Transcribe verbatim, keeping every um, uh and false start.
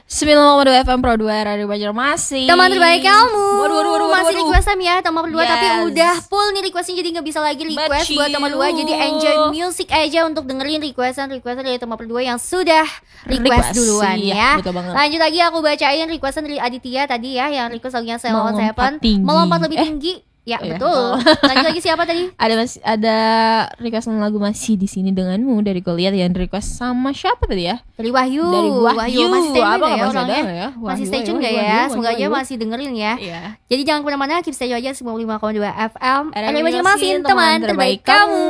sembilan koma dua F M Pro dua Radio Banjarmasin. Teman terbaik kamu. Waduh, waduh, waduh, masih waduh. requestan ya teman berdua, Yes. tapi udah full nih requestnya, jadi nggak bisa lagi request Baciu. buat teman berdua. Jadi enjoy music aja untuk dengerin requestan requestan dari teman berdua yang sudah request, Request, duluan iya, ya. betul banget. Lanjut lagi aku bacain requestan dari Aditya tadi ya, yang request lagunya Seven on Melompat Seven, tinggi. melompat lebih Eh. tinggi. Ya Oh, iya. betul. Lanjut lagi siapa tadi? Ada masih ada requestan lagu Masih di Sini Denganmu dari Goliat yang request sama siapa tadi ya? Dari Wahyu. Dari Wahyu. Masih stay tune Abang nggak ya masih orangnya? ada ya? Masih Wahyu, stay tune Wahyu, nggak Wahyu, ya? Wahyu, Semoga aja Wahyu. masih dengerin ya. Iya. Jadi jangan kemana-mana, keep stay aja sembilan puluh lima koma dua F M. R M Radio Banjarmasin, Banjarmasin, teman terbaik kamu.